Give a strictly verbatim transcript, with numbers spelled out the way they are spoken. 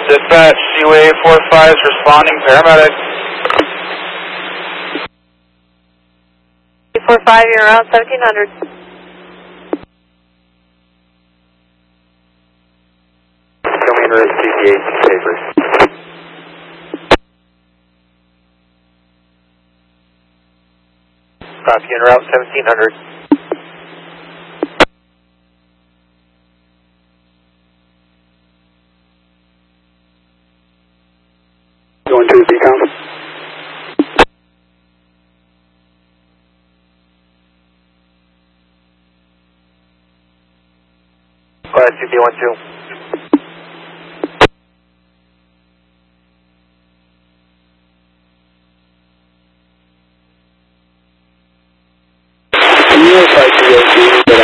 Dispatch, Seaway four five is responding, paramedic. four five, you're around seventeen hundred. Coming to C P H papers. Copy, en route seventeen hundred. Going to decom. Go ahead, C P one two. Unified P O C.